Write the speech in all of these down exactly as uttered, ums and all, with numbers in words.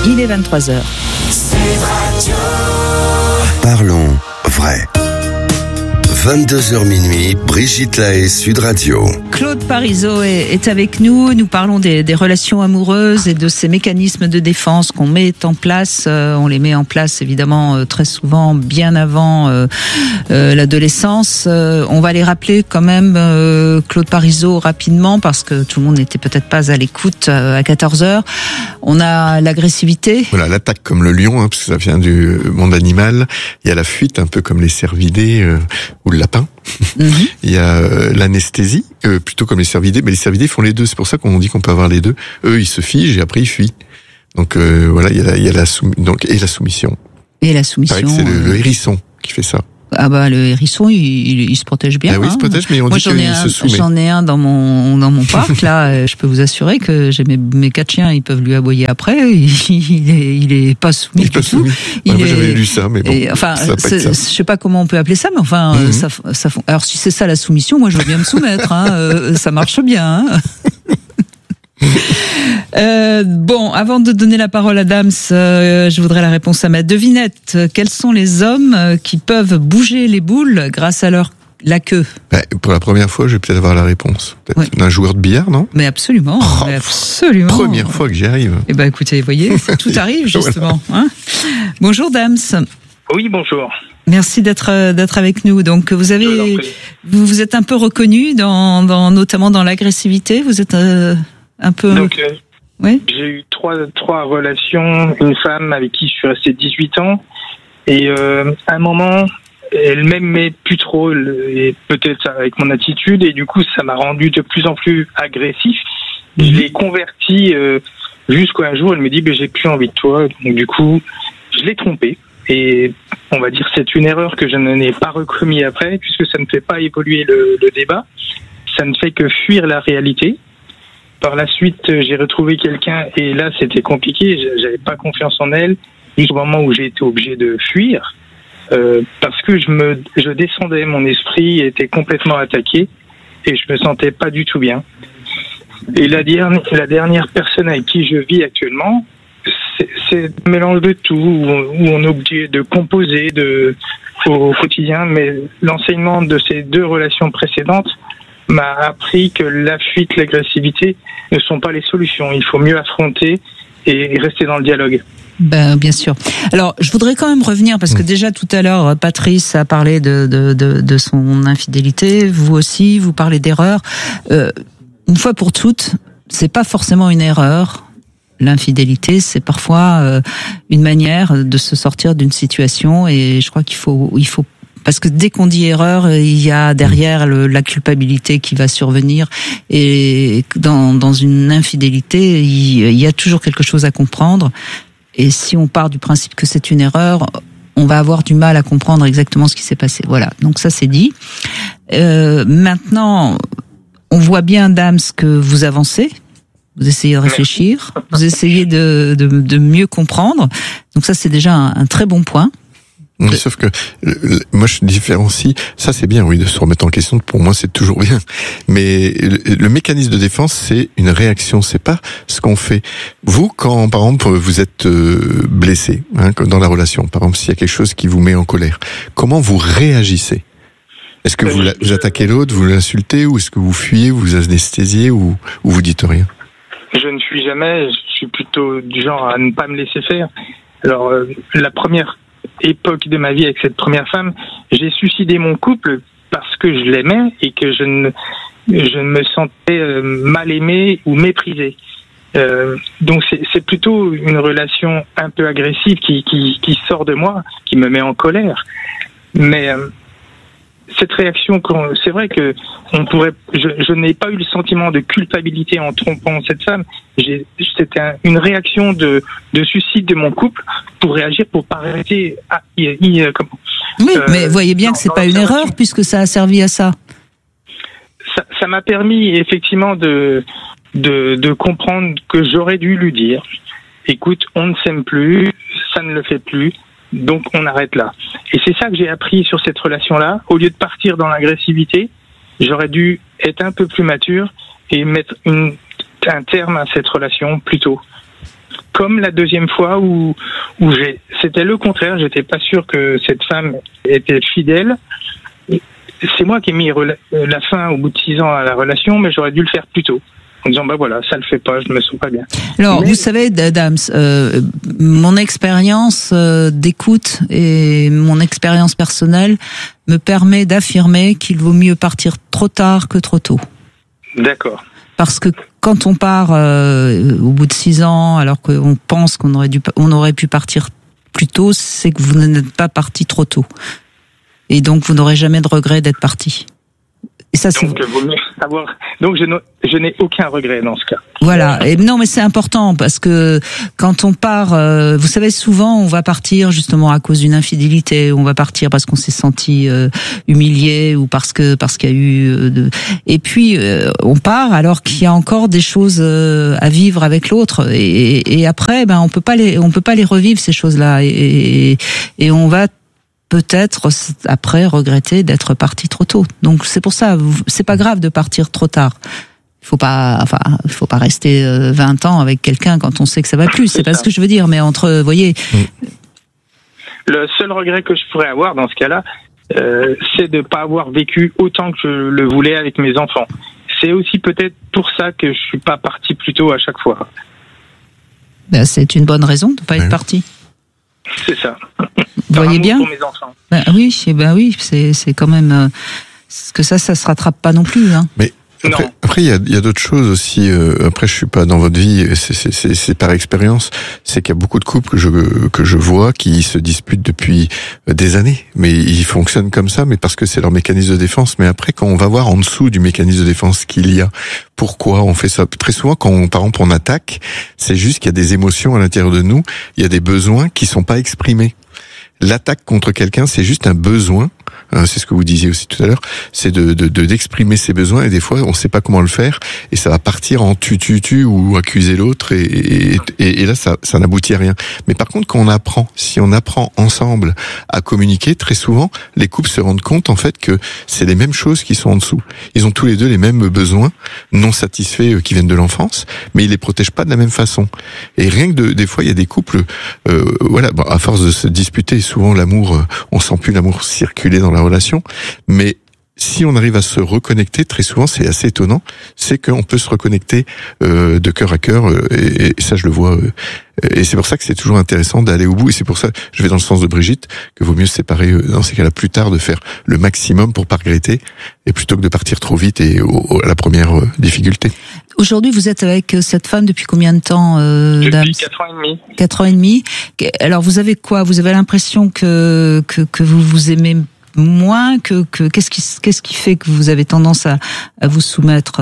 Il est vingt-trois heures. Parlons vrai. vingt-deux heures minuit, Brigitte Lahaie, Sud Radio. Claude Parisot est, est avec nous. Nous parlons des, des relations amoureuses et de ces mécanismes de défense qu'on met en place. Euh, on les met en place évidemment euh, très souvent bien avant euh, euh, l'adolescence. Euh, on va les rappeler quand même, euh, Claude Parisot, rapidement, parce que tout le monde n'était peut-être pas à l'écoute euh, à quatorze heures. On a l'agressivité. Voilà, l'attaque comme le lion, hein, parce que ça vient du monde animal. Il y a la fuite, un peu comme les cervidés euh, ou le lapin. Mm-hmm. Il y a euh, l'anesthésie, euh, plutôt comme les cervidés. Mais les cervidés font les deux. C'est pour ça qu'on dit qu'on peut avoir les deux. Eux, ils se figent et après ils fuient. Donc euh, voilà, il y a la, il y a la soum... donc et la soumission. Et la soumission. Il paraît que c'est le, le hérisson qui fait ça. Ah bah le hérisson il, il, il se protège bien. Ah oui, hein. il se protège, mais on Moi, dit qu'il se soumet. J'en ai un dans mon dans mon parc là. Je peux vous assurer que j'ai mes, mes quatre chiens, ils peuvent lui aboyer après. Il, il est il est pas soumis. Il est pas soumis. Il ouais, moi est, j'avais lu ça, mais bon. Et, enfin, ça je sais pas comment on peut appeler ça, mais enfin mm-hmm. ça ça. Alors si c'est ça la soumission, moi je veux bien me soumettre. Hein, euh, ça marche bien. Hein. Euh, bon, avant de donner la parole à Dams, euh, je voudrais la réponse à ma devinette. Quels sont les hommes qui peuvent bouger les boules grâce à leur la queue? Bah, pour la première fois, je vais peut-être avoir la réponse. Peut-être oui. Un joueur de billard, non? Mais absolument, oh, mais absolument. Première fois que j'y arrive. Eh ben, écoutez, vous voyez, tout arrive justement. Voilà. Hein, bonjour Dams. Oui, bonjour. Merci d'être d'être avec nous. Donc vous avez vous, vous êtes un peu reconnu dans, dans notamment dans l'agressivité. Vous êtes euh, un peu. Donc, euh, oui. J'ai eu trois trois relations, une femme avec qui je suis resté dix-huit ans, et euh, à un moment, elle m'aimait plus trop, et peut-être avec mon attitude, et du coup, ça m'a rendu de plus en plus agressif. Mm-hmm. Je l'ai converti euh, jusqu'à un jour, elle me dit, ben, j'ai plus envie de toi, donc du coup, je l'ai trompée. Et on va dire c'est une erreur que je n'ai pas recommis après, puisque ça ne fait pas évoluer le, le débat, ça ne fait que fuir la réalité. Par la suite, j'ai retrouvé quelqu'un et là, c'était compliqué. J'avais pas confiance en elle jusqu'au moment où j'ai été obligé de fuir euh, parce que je me, je descendais, mon esprit était complètement attaqué et je me sentais pas du tout bien. Et la dernière, la dernière personne avec qui je vis actuellement, c'est, c'est un mélange de tout où on, où on est obligé de composer de, au quotidien. Mais l'enseignement de ces deux relations précédentes m'a appris que la fuite, l'agressivité ne sont pas les solutions. Il faut mieux affronter et rester dans le dialogue. Ben, bien sûr. Alors, je voudrais quand même revenir, parce que déjà tout à l'heure, Patrice a parlé de, de, de, de son infidélité. Vous aussi, vous parlez d'erreur. Euh, une fois pour toutes, c'est pas forcément une erreur. L'infidélité, c'est parfois euh, une manière de se sortir d'une situation, et je crois qu'il faut, il faut parce que dès qu'on dit erreur, il y a derrière le, la culpabilité qui va survenir. Et dans, dans une infidélité, il, il y a toujours quelque chose à comprendre. Et si on part du principe que c'est une erreur, on va avoir du mal à comprendre exactement ce qui s'est passé. Voilà, donc ça c'est dit. Euh, maintenant, on voit bien, Dams, que vous avancez. Vous essayez de réfléchir. Vous essayez de, de, de mieux comprendre. Donc ça, c'est déjà un, un très bon point. Mais sauf que le, moi je différencie, ça c'est bien oui de se remettre en question, pour moi c'est toujours bien, mais le, le mécanisme de défense c'est une réaction, c'est pas ce qu'on fait. Vous quand par exemple vous êtes euh, blessé hein, dans la relation, par exemple s'il y a quelque chose qui vous met en colère, comment vous réagissez? Est-ce que vous, vous attaquez l'autre, vous l'insultez, ou est-ce que vous fuyez, vous anesthésiez, ou, ou vous dites rien? Je ne fuis jamais, je suis plutôt du genre à ne pas me laisser faire. Alors euh, la première époque de ma vie avec cette première femme, j'ai suicidé mon couple parce que je l'aimais et que je ne, je me sentais mal aimé ou méprisé. Euh, donc c'est, c'est plutôt une relation un peu agressive qui, qui, qui sort de moi, qui me met en colère. Mais euh, cette réaction, c'est vrai que on pourrait, je, je n'ai pas eu le sentiment de culpabilité en trompant cette femme. J'ai, c'était un, une réaction de, de suicide de mon couple pour réagir, pour pas arrêter. Ah, il, il, comment, oui, euh, mais voyez bien que c'est pas une erreur puisque ça a servi à ça. Ça, ça m'a permis effectivement de, de, de comprendre que j'aurais dû lui dire, écoute, on ne s'aime plus, ça ne le fait plus. Donc on arrête là. Et c'est ça que j'ai appris sur cette relation-là. Au lieu de partir dans l'agressivité, j'aurais dû être un peu plus mature et mettre une, un terme à cette relation plus tôt. comme la deuxième fois où, où j'ai, c'était le contraire. J'étais pas sûr que cette femme était fidèle. C'est moi qui ai mis la fin au bout de six ans à la relation, mais j'aurais dû le faire plus tôt. En disant, bah voilà, ça le fait pas, je me sens pas bien. Alors, mais... vous savez, Dams, euh, mon expérience euh, d'écoute et mon expérience personnelle me permet d'affirmer qu'il vaut mieux partir trop tard que trop tôt. D'accord. Parce que quand on part euh, au bout de six ans, alors qu'on pense qu'on aurait dû, on aurait pu partir plus tôt, c'est que vous n'êtes pas parti trop tôt. Et donc, vous n'aurez jamais de regret d'être parti. Et ça, donc, c'est... vaut mieux avoir... donc je, je n'ai aucun regret dans ce cas. Voilà. Et non, mais c'est important parce que quand on part, euh, vous savez, souvent on va partir justement à cause d'une infidélité, on va partir parce qu'on s'est senti euh, humilié ou parce que parce qu'il y a eu. Euh, de... Et puis euh, on part alors qu'il y a encore des choses euh, à vivre avec l'autre. Et, et après, ben on peut pas les on peut pas les revivre ces choses-là. Et, et, et on va peut-être après regretter d'être parti trop tôt. Donc c'est pour ça, c'est pas grave de partir trop tard. Il faut pas, enfin, il faut pas rester vingt ans avec quelqu'un quand on sait que ça va plus. C'est, c'est pas ça. Ce que je veux dire, mais entre, vous voyez. Le seul regret que je pourrais avoir dans ce cas-là, euh, c'est de pas avoir vécu autant que je le voulais avec mes enfants. C'est aussi peut-être pour ça que je suis pas parti plus tôt à chaque fois. Ben, c'est une bonne raison de pas oui. être parti. C'est ça. Vous voyez bien. Pour mes enfants. Ben oui, ben oui, c'est c'est quand même euh, parce que ça, ça se rattrape pas non plus. Hein. Mais après, après il y a, il y a d'autres choses aussi. Euh, après, je suis pas dans votre vie, c'est, c'est, c'est, c'est par expérience. C'est qu'il y a beaucoup de couples que je que je vois qui se disputent depuis des années, mais ils fonctionnent comme ça, mais parce que c'est leur mécanisme de défense. Mais après, quand on va voir en dessous du mécanisme de défense qu'il y a, pourquoi on fait ça? Très souvent, quand on, par exemple on attaque, c'est juste qu'il y a des émotions à l'intérieur de nous, il y a des besoins qui sont pas exprimés. L'attaque contre quelqu'un, c'est juste un besoin. C'est ce que vous disiez aussi tout à l'heure. C'est de, de, de d'exprimer ses besoins et des fois on ne sait pas comment le faire et ça va partir en tu tu tu ou accuser l'autre et, et, et, et là ça, ça n'aboutit à rien. Mais par contre, quand on apprend, si on apprend ensemble à communiquer, très souvent les couples se rendent compte en fait que c'est les mêmes choses qui sont en dessous. Ils ont tous les deux les mêmes besoins non satisfaits qui viennent de l'enfance, mais ils les protègent pas de la même façon. Et rien que de, des fois il y a des couples, euh, voilà, bon, à force de se disputer, souvent l'amour, euh, on sent plus l'amour circuler dans la relation, mais si on arrive à se reconnecter, très souvent c'est assez étonnant, c'est qu'on peut se reconnecter euh, de cœur à cœur, euh, et, et ça je le vois, euh, et c'est pour ça que c'est toujours intéressant d'aller au bout, et c'est pour ça, je vais dans le sens de Brigitte, que vaut mieux se séparer euh, dans ces cas-là plus tard, de faire le maximum pour pas regretter, et plutôt que de partir trop vite et au, à la première euh, difficulté. Aujourd'hui, vous êtes avec cette femme depuis combien de temps, euh, Dams ? Depuis quatre ans et demi. Quatre ans et demi. Alors vous avez quoi ? Vous avez l'impression que que, que vous vous aimez moins que, que qu'est-ce qui qu'est-ce qui fait que vous avez tendance à, à vous soumettre?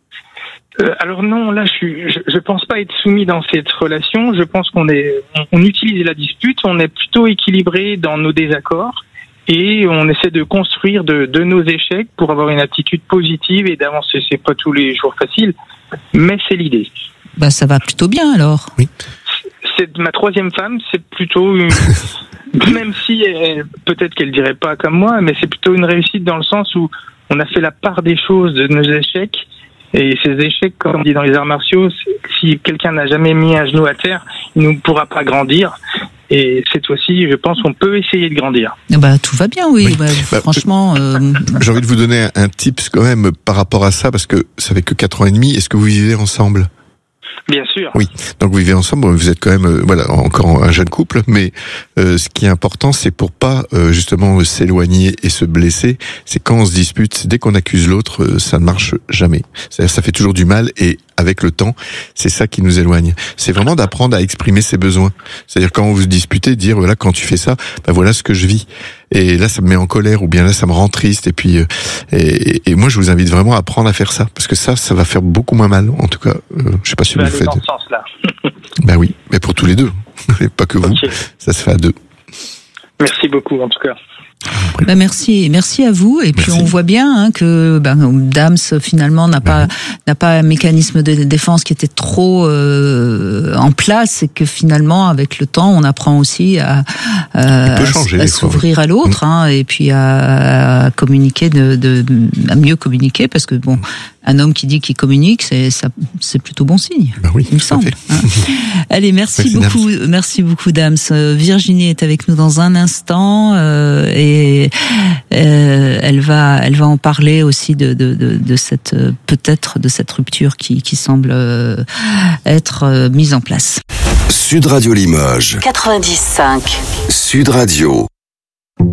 euh, Alors non, là je suis je, je pense pas être soumis dans cette relation. Je pense qu'on est on, on utilise la dispute, on est plutôt équilibré dans nos désaccords et on essaie de construire de, de nos échecs pour avoir une attitude positive et d'avancer. C'est pas tous les jours facile, mais c'est l'idée. Bah ça va plutôt bien alors. Oui. C'est ma troisième femme, c'est plutôt une même si elle, peut-être qu'elle dirait pas comme moi, mais c'est plutôt une réussite dans le sens où on a fait la part des choses de nos échecs. Et ces échecs, comme on dit dans les arts martiaux, si quelqu'un n'a jamais mis un genou à terre, il ne pourra pas grandir. Et cette fois-ci, je pense qu'on peut essayer de grandir. Bah tout va bien, oui. oui. Bah, bah, franchement, euh... j'ai envie de vous donner un, un tips quand même par rapport à ça, parce que ça fait que quatre ans et demi. Est-ce que vous vivez ensemble ? Bien sûr. Oui, donc vous vivez ensemble, vous êtes quand même euh, voilà encore un jeune couple, mais euh, ce qui est important, c'est pour pas euh, justement s'éloigner et se blesser, c'est quand on se dispute, dès qu'on accuse l'autre, euh, ça ne marche jamais. C'est-à-dire ça fait toujours du mal et avec le temps, c'est ça qui nous éloigne. C'est vraiment d'apprendre à exprimer ses besoins. C'est-à-dire quand vous disputez, dire voilà quand tu fais ça, ben voilà ce que je vis. Et là ça me met en colère ou bien là ça me rend triste et puis euh, et, et moi je vous invite vraiment à apprendre à faire ça parce que ça ça va faire beaucoup moins mal en tout cas. Euh, je sais pas si vous le faites. Dans ce sens-là. Ben oui, mais pour tous les deux, pas que vous. Okay. Ça se fait à deux. Merci beaucoup en tout cas. Ben merci, merci à vous. Et puis merci. On voit bien hein, que ben, Dams finalement n'a pas ben. n'a pas un mécanisme de défense qui était trop euh, en place et que finalement avec le temps on apprend aussi à, à, changer, à s'ouvrir à l'autre mmh. hein, et puis à, à communiquer de, de à mieux communiquer parce que bon un homme qui dit qu'il communique, c'est ça, c'est plutôt bon signe. Ben oui, il me semble. Hein. Allez, merci, merci beaucoup, Dams. merci beaucoup, Dams. Virginie est avec nous dans un instant euh, et euh, elle va, elle va en parler aussi de de de, de cette peut-être de cette rupture qui qui semble euh, être euh, mise en place. Sud Radio Limoges quatre-vingt-dix virgule cinq. Sud Radio.